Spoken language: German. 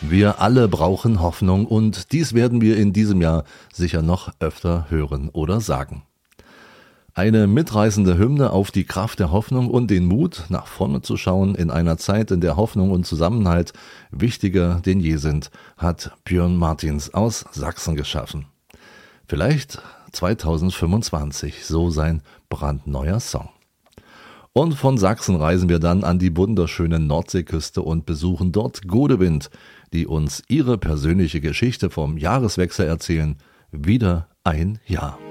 Wir alle brauchen Hoffnung und dies werden wir in diesem Jahr sicher noch öfter hören oder sagen. Eine mitreißende Hymne auf die Kraft der Hoffnung und den Mut, nach vorne zu schauen in einer Zeit, in der Hoffnung und Zusammenhalt wichtiger denn je sind, hat Björn Martins aus Sachsen geschaffen. Vielleicht 2025, so sein brandneuer Song. Und von Sachsen reisen wir dann an die wunderschöne Nordseeküste und besuchen dort Godewind, die uns ihre persönliche Geschichte vom Jahreswechsel erzählen. Wieder ein Jahr.